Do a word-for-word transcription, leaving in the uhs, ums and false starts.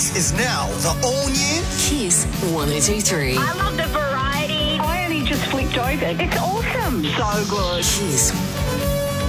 This is now the all-new Kiss one oh two three. I love the variety. I only just flicked over. It's awesome. So good. Kiss